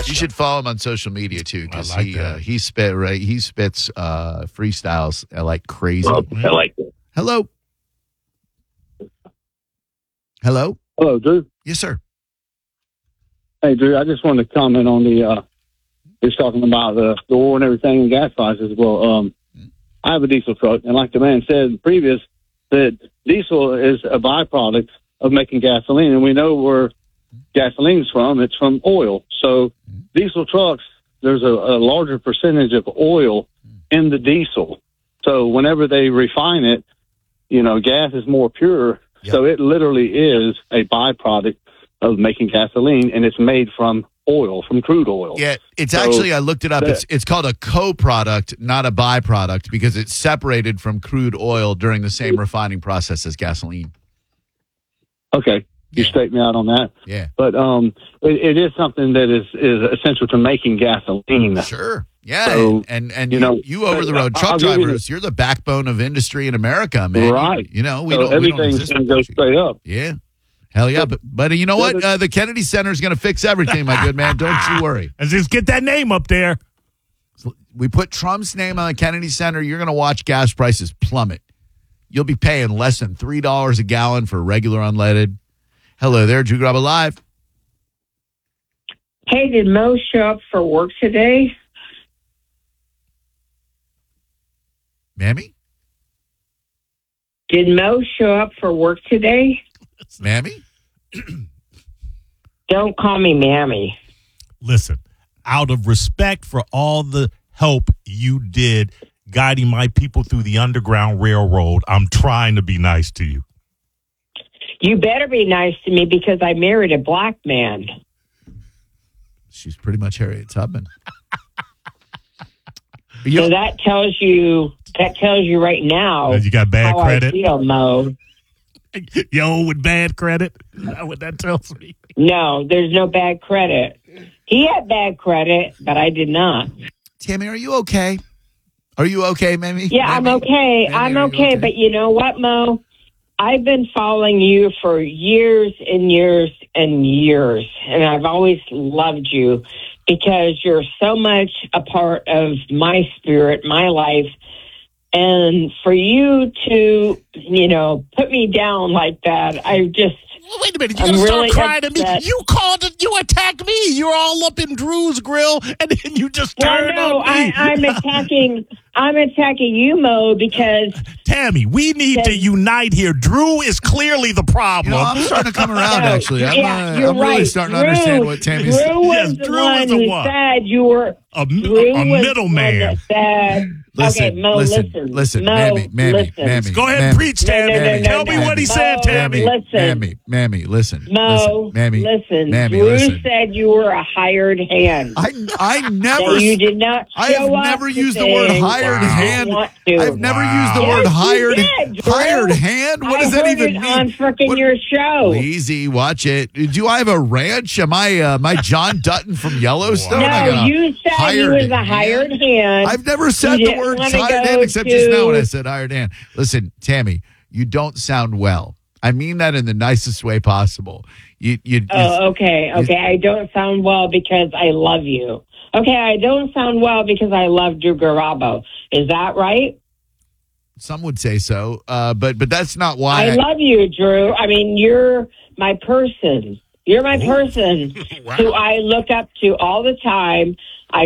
You should follow him on social media too, because like he spits freestyles like crazy. I like it. Hello. Hello, Drew. Yes, sir. Hey, Drew, I just wanted to comment on just talking about the war and everything and gas prices. Well, I have a diesel truck, and like the man said previous, that diesel is a byproduct of making gasoline, and we know where gasoline's from. It's from oil. So diesel trucks, there's a larger percentage of oil in the diesel. So whenever they refine it, gas is more pure. Yep. So it literally is a byproduct of making gasoline, and it's made from oil, from crude oil. Yeah, it's actually, I looked it up. It's called a co-product, not a byproduct, because it's separated from crude oil during the same refining process as gasoline. Okay. You straighten me out on that. Yeah. But it is something that is essential to making gasoline. Sure. Yeah. So, and you over-the-road truck drivers, you're the backbone of industry in America, man. Right. Everything's going to go straight up. Yeah. Hell yeah. But you know what? The Kennedy Center is going to fix everything, my good man. Don't you worry. And just get that name up there. We put Trump's name on the Kennedy Center. You're going to watch gas prices plummet. You'll be paying less than $3 a gallon for regular unleaded. Hello there, Drew Garabo Live. Hey, did Mo show up for work today? Mammy? Did Mo show up for work today? Mammy? Don't call me Mammy. Listen, out of respect for all the help you did guiding my people through the Underground Railroad, I'm trying to be nice to you. You better be nice to me because I married a black man. She's pretty much Harriet Tubman. So that tells you right now you got bad how credit. I feel, Mo. Yo, with bad credit? Is that what that tells me? No, there's no bad credit. He had bad credit, but I did not. Tammy, are you okay? Are you okay, Mammy? Yeah, Mammy? I'm okay. Mammy, I'm okay. But you know what, Mo? I've been following you for years and years and years, and I've always loved you because you're so much a part of my spirit, my life. And for you to, put me down like that, I just... Wait a minute, you're going to start crying at me? You called it, you attacked me. You're all up in Drew's grill, and then you just turned on me. I'm attacking you, Mo, because... Tammy, we need to unite here. Drew is clearly the problem. I'm starting to come around, actually. I'm really starting to understand what Tammy's... Drew was the one who said you were... A middleman. Listen, Mo, listen, Mo, Mammy. Go ahead and preach, Tammy. Tell me what he said, Tammy. Mammy, listen. Mo, listen. Drew said you were a hired hand. I never... You did not show I have never used the word hired hand. I've never used the word hired hand. What does that even mean? On freaking your show. Easy, watch it. Do I have a ranch? Am I John Dutton from Yellowstone? No, you said he was a hired hand. I've never said the word hired hand except just now when I said hired hand. Listen, Tammy, you don't sound well. I mean that in the nicest way possible. Okay. I don't sound well because I love you. Okay, I don't sound well because I love Drew Garabo. Is that right? Some would say so, but that's not why. I love you, Drew. I mean, you're my person. You're my person who I look up to all the time.